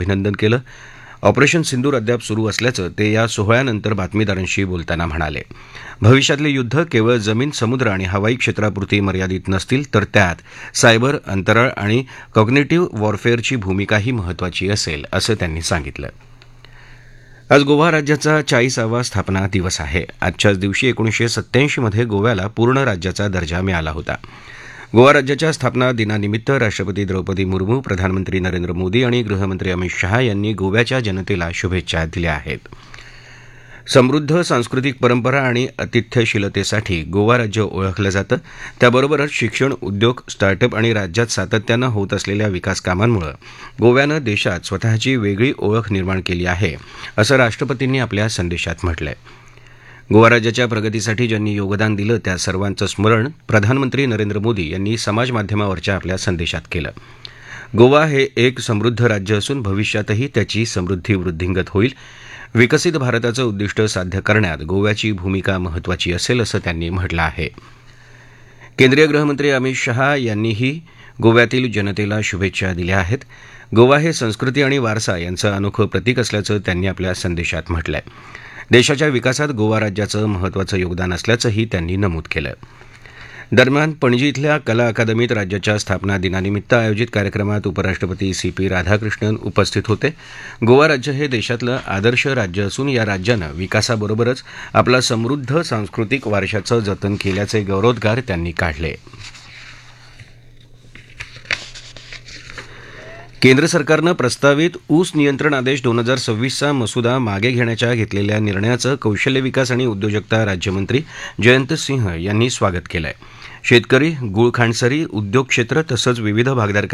अभिनंदन केलं. ऑपरेशन सिंदूर अद्याप सुरू असल्याचं ते या सोहळ्यानंतर बातमीदारांशी बोलताना म्हणाले. भविष्यातले युद्ध केवळ जमीन, समुद्र आणि हवाई क्षेत्रापुरती मर्यादित नसतील, तर त्यात सायबर, अंतराळ आणि कॉग्निटिव्ह वॉरफेअरची भूमिकाही महत्त्वाची असेल, असं त्यांनी सांगितलं. आज गोवा राज्याचा 40वा स्थापना दिवस आहे. आजच्याच दिवशी 1987 मध्ये गोव्याला पूर्ण राज्याचा दर्जा मिळाला होता. गोवा राज्याच्या स्थापना दिनानिमित्त राष्ट्रपती द्रौपदी मुर्मू, प्रधानमंत्री नरेंद्र मोदी आणि गृहमंत्री अमित शहा यांनी गोव्याच्या जनतेला शुभेच्छा दिल्या आहेत. समृद्ध सांस्कृतिक परंपरा आणि आतिथ्यशीलतेसाठी गोवा राज्य ओळखलं जातं. त्याबरोबरच शिक्षण, उद्योग, स्टार्टअप आणि राज्यात सातत्यानं होत असलेल्या विकास कामांमुळे गोव्यानं देशात स्वतःची वेगळी ओळख निर्माण केली आहे, असं राष्ट्रपतींनी आपल्या संदेशात म्हटलंय. गोवा राज्याच्या प्रगतीसाठी ज्यांनी योगदान दिलं त्या सर्वांचं स्मरण प्रधानमंत्री नरेंद्र मोदी यांनी समाजमाध्यमावरच्या आपल्या संदेशात केलं. गोवा हे एक समृद्ध राज्य असून भविष्यातही त्याची समृद्धी वृद्धिंगत होईल. विकसित भारताचं उद्दिष्ट साध्य करण्यात गोव्याची भूमिका महत्त्वाची असेल, असं त्यांनी म्हटलं आहे. केंद्रीय गृहमंत्री अमित शहा यांनीही गोव्यातील जनतेला शुभेच्छा दिल्या आहेत. गोवा हे संस्कृती आणि वारसा यांचं अनोखं प्रतीक असल्याचं त्यांनी आपल्या संदेशात म्हटलंय. देशाच्या विकासात गोवा राज्याचं महत्त्वाचं योगदान असल्याचंही त्यांनी नमूद केलं. दरम्यान पणजी इथल्या कला अकादमीत राज्याच्या स्थापना दिनानिमित्त आयोजित कार्यक्रमात उपराष्ट्रपती CP राधाकृष्णन उपस्थित होते. गोवा राज्य हे देशातलं आदर्श राज्य असून या राज्यानं विकासाबरोबरच आपला समृद्ध सांस्कृतिक वारशाचं जतन केल्याचे गौरवोद्गार त्यांनी काढले. केंद्र सरकारनं प्रस्तावित ऊस नियंत्रण आदेश 2026चा मसुदा मागे घेण्याच्या घेतलेल्या निर्णयाचं कौशल्य विकास आणि उद्योजकता राज्यमंत्री जयंत सिंह यांनी स्वागत केलं आहे. शेतकरी, गूळ खांडसरी, उद्योग क्षेत्र तसंच विविध भागधारकांनी